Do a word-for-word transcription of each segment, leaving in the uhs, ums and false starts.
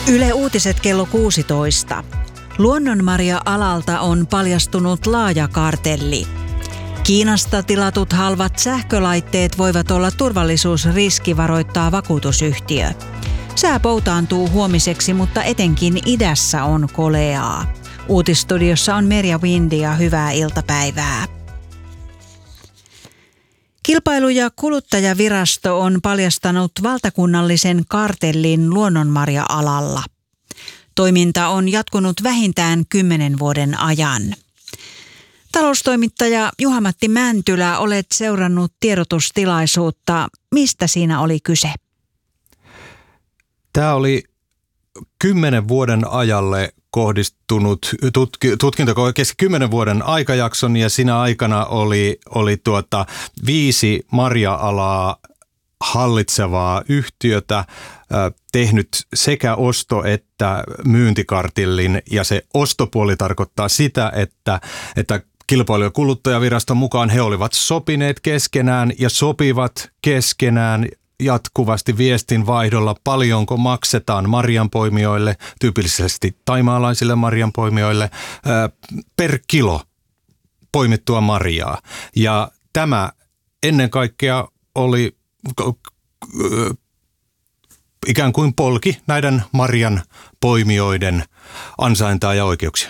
Yle Uutiset kello kuusitoista. Luonnonmarja-alalta on paljastunut laaja kartelli. Kiinasta tilatut halvat sähkölaitteet voivat olla turvallisuusriski, varoittaa vakuutusyhtiö. Sää poutaantuu huomiseksi, mutta etenkin idässä on koleaa. Uutisstudiossa on Merja Windi ja hyvää iltapäivää. Kilpailu- ja kuluttajavirasto on paljastanut valtakunnallisen kartellin luonnonmarja-alalla. Toiminta on jatkunut vähintään kymmenen vuoden ajan. Taloustoimittaja Juha-Matti Mäntylä, olet seurannut tiedotustilaisuutta. Mistä siinä oli kyse? Tämä oli kymmenen vuoden ajalle kohdistunut tutki, tutkinto kesti kymmenen vuoden aikajakson ja siinä aikana oli, oli tuota viisi marja-alaa hallitsevaa yhtiötä äh, tehnyt sekä osto- että myyntikartellin, ja se ostopuoli tarkoittaa sitä, että, että Kilpailu- ja kuluttajaviraston mukaan he olivat sopineet keskenään ja sopivat keskenään jatkuvasti viestinvaihdolla, paljonko maksetaan marjanpoimijoille, tyypillisesti thaimaalaisille marjanpoimijoille, ää, per kilo poimittua marjaa. Ja tämä ennen kaikkea oli ikään kuin polki näiden marjanpoimijoiden ansaintaa ja oikeuksia.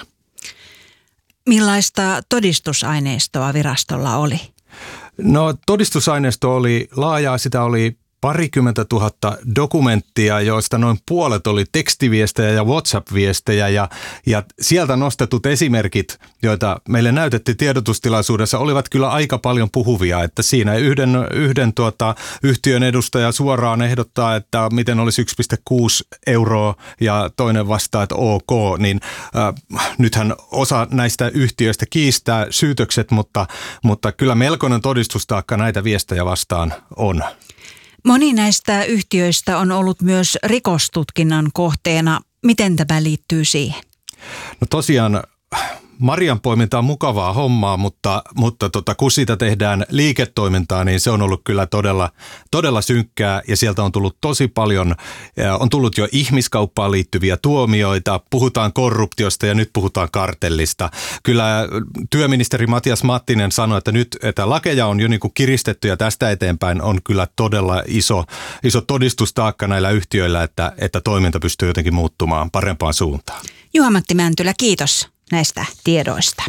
Millaista todistusaineistoa virastolla oli? No, todistusaineisto oli laajaa, sitä oli parikymmentä tuhatta dokumenttia, joista noin puolet oli tekstiviestejä ja WhatsApp-viestejä, ja, ja sieltä nostetut esimerkit, joita meille näytettiin tiedotustilaisuudessa, olivat kyllä aika paljon puhuvia, että siinä yhden, yhden tuota, yhtiön edustaja suoraan ehdottaa, että miten olisi yksi pilkku kuusi euroa ja toinen vastaa, että ok, niin äh, nythän osa näistä yhtiöistä kiistää syytökset, mutta, mutta kyllä melkoinen todistustaakka näitä viestejä vastaan on. Moni näistä yhtiöistä on ollut myös rikostutkinnan kohteena. Miten tämä liittyy siihen? No tosiaan marjanpoiminta on mukavaa hommaa, mutta, mutta tota, kun siitä tehdään liiketoimintaa, niin se on ollut kyllä todella, todella synkkää, ja sieltä on tullut tosi paljon, on tullut jo ihmiskauppaan liittyviä tuomioita, puhutaan korruptiosta ja nyt puhutaan kartellista. Kyllä työministeri Matias Mattinen sanoi, että nyt että lakeja on jo niin kuin kiristetty ja tästä eteenpäin on kyllä todella iso, iso todistustaakka näillä yhtiöillä, että, että toiminta pystyy jotenkin muuttumaan parempaan suuntaan. Juha-Matti Mäntylä, kiitos näistä tiedoista.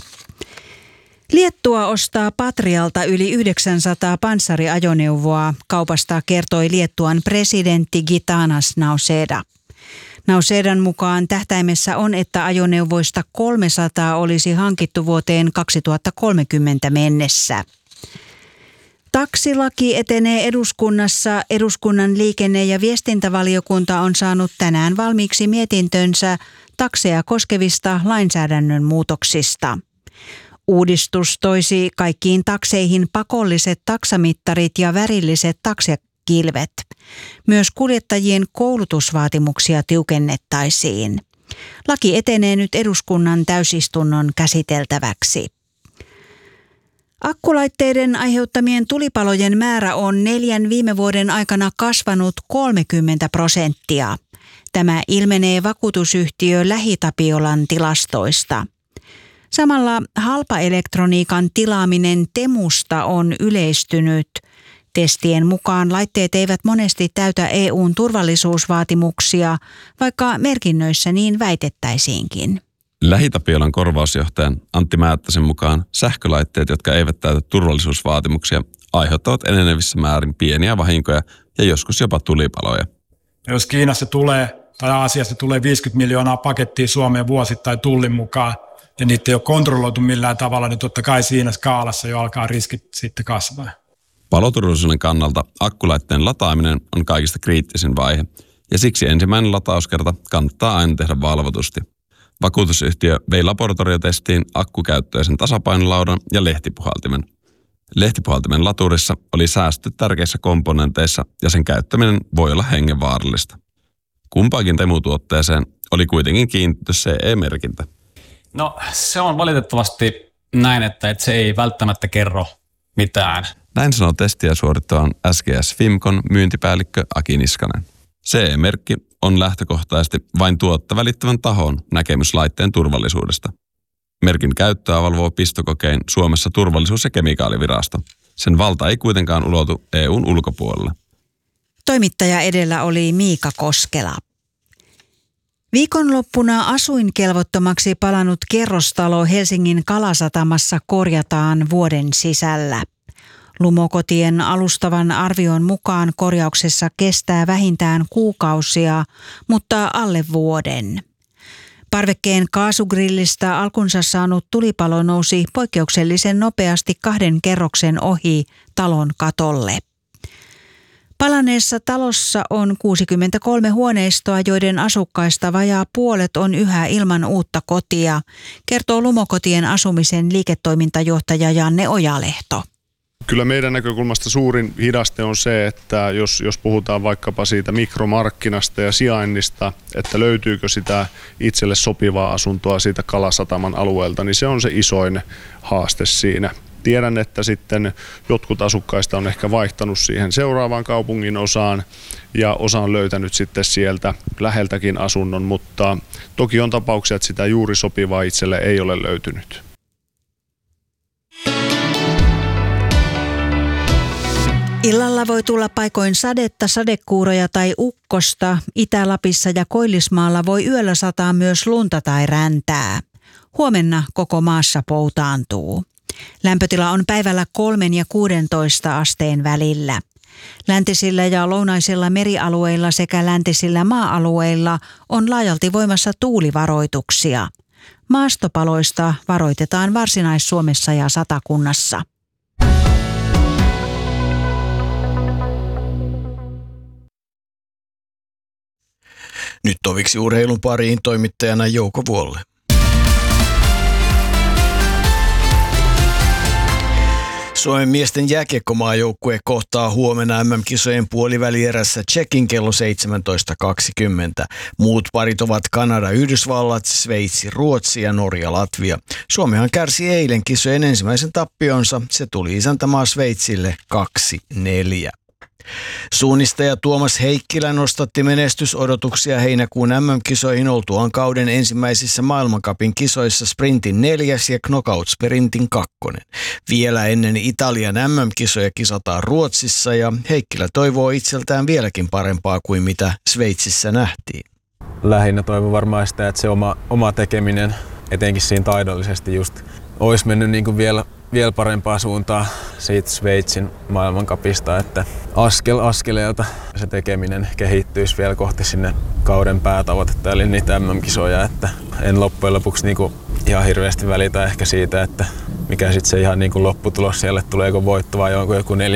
Liettua ostaa Patrialta yli yhdeksänsataa panssariajoneuvoa, kaupasta kertoi Liettuan presidentti Gitanas Nausėda. Nausėdan mukaan tähtäimessä on, että ajoneuvoista kolmesataa olisi hankittu vuoteen kaksituhattakolmekymmentä mennessä. Taksilaki etenee eduskunnassa. Eduskunnan liikenne- ja viestintävaliokunta on saanut tänään valmiiksi mietintönsä takseja koskevista lainsäädännön muutoksista. Uudistus toisi kaikkiin takseihin pakolliset taksamittarit ja värilliset taksikilvet. Myös kuljettajien koulutusvaatimuksia tiukennettaisiin. Laki etenee nyt eduskunnan täysistunnon käsiteltäväksi. Akkulaitteiden aiheuttamien tulipalojen määrä on neljän viime vuoden aikana kasvanut kolmekymmentä prosenttia. Tämä ilmenee vakuutusyhtiö LähiTapiolan tilastoista. Samalla halpaelektroniikan tilaaminen Temusta on yleistynyt. Testien mukaan laitteet eivät monesti täytä E U:n turvallisuusvaatimuksia, vaikka merkinnöissä niin väitettäisiinkin. LähiTapiolan korvausjohtajan Antti Määttäsen mukaan sähkölaitteet, jotka eivät täytä turvallisuusvaatimuksia, aiheuttavat enenevissä määrin pieniä vahinkoja ja joskus jopa tulipaloja. Jos Kiinassa tulee tai Aasiassa tulee viisikymmentä miljoonaa pakettia Suomeen vuosittain tullin mukaan ja niitä ei ole kontrolloitu millään tavalla, niin totta kai siinä skaalassa jo alkaa riskit sitten kasvaa. Paloturvallisuuden kannalta akkulaitteen lataaminen on kaikista kriittisin vaihe, ja siksi ensimmäinen latauskerta kannattaa aina tehdä valvotusti. Vakuutusyhtiö vei laboratoriotestiin akkukäyttöisen tasapainolaudan ja lehtipuhaltimen. Lehtipuhaltimen laturissa oli säästöt tärkeissä komponenteissa ja sen käyttäminen voi olla hengenvaarallista. Kumpaakin Temu-tuotteeseen oli kuitenkin kiinnitetty C E-merkintä. No se on valitettavasti näin, että se ei välttämättä kerro mitään. Näin sanoo testiä suorittavan S G S Fimcon myyntipäällikkö Aki Niskanen. Toimittaja edellä oli Miika Koskela. Viikonloppuna asuinkelvottomaksi palannut kerrostalo Helsingin Kalasatamassa korjataan vuoden sisällä. Lumokotien alustavan arvion mukaan korjauksessa kestää vähintään kuukausia, mutta alle vuoden. Parvekkeen kaasugrillistä alkunsa saanut tulipalo nousi poikkeuksellisen nopeasti kahden kerroksen ohi talon katolle. Palaneessa talossa on kuusikymmentäkolme huoneistoa, joiden asukkaista vajaa puolet on yhä ilman uutta kotia, kertoo Lumokotien asumisen liiketoimintajohtaja Janne Ojalehto. Kyllä meidän näkökulmasta suurin hidaste on se, että jos, jos puhutaan vaikkapa siitä mikromarkkinasta ja sijainnista, että löytyykö sitä itselle sopivaa asuntoa siitä Kalasataman alueelta, niin se on se isoin haaste siinä. Tiedän, että sitten jotkut asukkaista on ehkä vaihtanut siihen seuraavaan kaupungin osaan ja osa on löytänyt sitten sieltä läheltäkin asunnon, mutta toki on tapauksia, että sitä juuri sopivaa itselle ei ole löytynyt. Illalla voi tulla paikoin sadetta, sadekuuroja tai ukkosta. Itä-Lapissa ja Koillismaalla voi yöllä sataa myös lunta tai räntää. Huomenna koko maassa poutaantuu. Lämpötila on päivällä kolmen ja kuudentoista asteen välillä. Läntisillä ja lounaisilla merialueilla sekä läntisillä maa-alueilla on laajalti voimassa tuulivaroituksia. Maastopaloista varoitetaan Varsinais-Suomessa ja Satakunnassa. Nyt toviksi urheilun pariin toimittajana Jouko Vuolle. Suomen miesten jääkiekkomaajoukkue kohtaa huomenna M M-kisojen puolivälierässä Tšekin kello seitsemäntoista kaksikymmentä. Muut parit ovat Kanada, Yhdysvallat, Sveitsi, Ruotsi ja Norja, Latvia. Suomihan kärsi eilen kisojen ensimmäisen tappionsa. Se tuli isäntämaa Sveitsille kaksi neljä. Suunnistaja Tuomas Heikkilä nostatti menestysodotuksia heinäkuun M M-kisoihin oltuaan kauden ensimmäisissä maailmancupin kisoissa sprintin neljäs ja knockout-sprintin kakkonen. Vielä ennen Italian M M-kisoja kisataan Ruotsissa ja Heikkilä toivoo itseltään vieläkin parempaa kuin mitä Sveitsissä nähtiin. Lähinnä toivon varmaan sitä, että se oma, oma tekeminen, etenkin siinä taidollisesti just, olisi mennyt niin kuin vielä vielä parempaa suuntaa siitä Sveitsin maailmancupista, että askel askeleelta se tekeminen kehittyisi vielä kohti sinne kauden päätavoitetta, eli niitä M M-kisoja, että en loppujen lopuksi niinku ihan hirveästi välitä ehkä siitä, että mikä sitten se ihan niinku lopputulos siellä, tuleeko voitto vai onko joku neljä